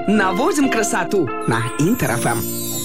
Наводим красоту на Интер ФМ.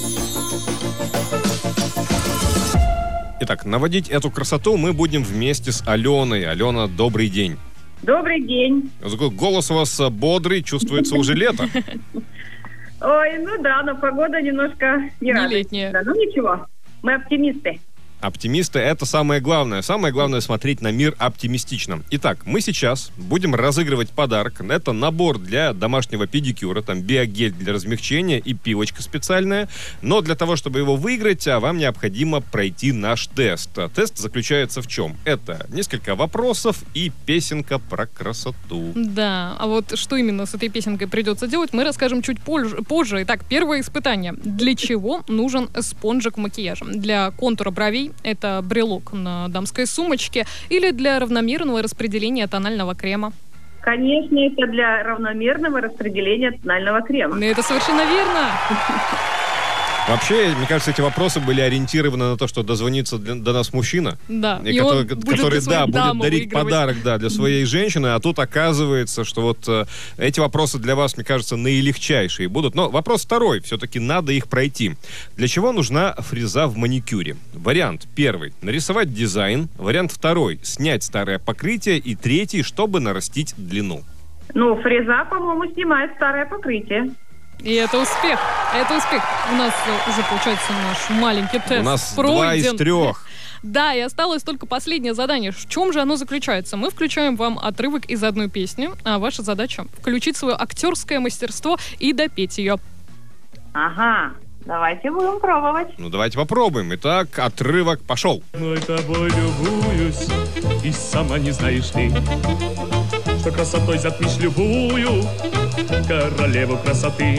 Итак, наводить эту красоту мы будем вместе с Аленой. Алена, добрый день. Добрый день. Голос у вас бодрый, чувствуется уже лето. Ой, ну да, но погода немножко не летняя. Да, ну ничего, мы оптимисты. Оптимисты – это самое главное. Самое главное – смотреть на мир оптимистично. Итак, мы сейчас будем разыгрывать подарок. Это набор для домашнего педикюра. Там биогель для размягчения и пилочка специальная. Но для того, чтобы его выиграть, вам необходимо пройти наш тест. Тест заключается в чем? Это несколько вопросов и песенка про красоту. Да, а вот что именно с этой песенкой придется делать, мы расскажем чуть позже. Итак, первое испытание. Для чего нужен спонжик в макияже? Для контура бровей это брелок на дамской сумочке или для равномерного распределения тонального крема? Конечно, это для равномерного распределения тонального крема. Это совершенно верно. Вообще, мне кажется, эти вопросы были ориентированы на то, что дозвонится до нас мужчина. Да. И который будет дарить подарок для своей женщины. А тут оказывается, что вот эти вопросы для вас, мне кажется, наилегчайшие будут. Но вопрос второй. Все-таки надо их пройти. Для чего нужна фреза в маникюре? Вариант первый. Нарисовать дизайн. Вариант второй. Снять старое покрытие. И третий, чтобы нарастить длину. Ну, фреза, по-моему, снимает старое покрытие. И это успех. Это успех. У нас уже, получается, наш маленький тест у нас пройден. 2 из 3. Да, и осталось только последнее задание. В чем же оно заключается? Мы включаем вам отрывок из одной песни, а ваша задача — включить свое актерское мастерство и допеть ее. Ага, давайте будем пробовать. Ну, давайте попробуем. Итак, отрывок пошел. Мной тобой любуюсь, и сама не знаешь ты, что красотой затмишь любую королеву красоты.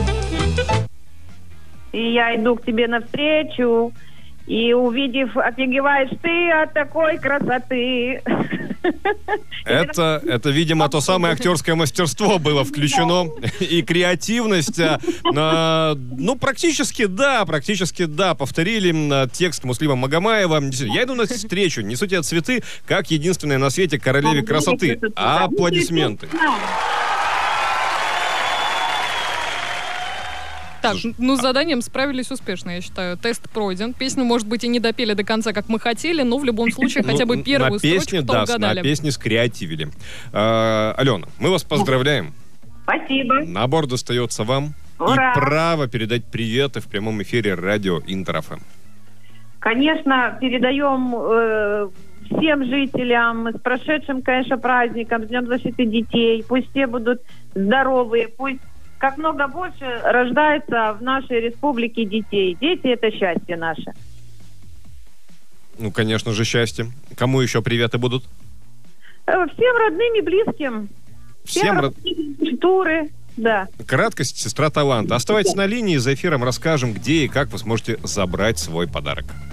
И я иду к тебе навстречу, и, увидев, офигеваешь ты от такой красоты. Это, видимо, то самое актерское мастерство было включено. И креативность. Ну, практически да. Повторили текст Муслима Магомаева. Я иду навстречу, несу тебе цветы, как единственная на свете королеве красоты. Аплодисменты. Так, ну с заданием справились успешно, я считаю. Тест пройден. Песню, может быть, и не допели до конца, как мы хотели, но в любом случае хотя бы первую строчку-то угадали. На песне скреативили. Алена, мы вас поздравляем. Спасибо. Набор достается вам. Ура! И право передать приветы в прямом эфире радио Интер ФМ. Конечно, передаем всем жителям с прошедшим, конечно, праздником, с Днем защиты детей. Пусть все будут здоровые, пусть как много больше рождается в нашей республике детей. Дети – это счастье наше. Ну, конечно же, счастье. Кому еще приветы будут? Всем родным и близким. Всем родным культуры. Да. Краткость – сестра таланта. Оставайтесь на линии, за эфиром расскажем, где и как вы сможете забрать свой подарок.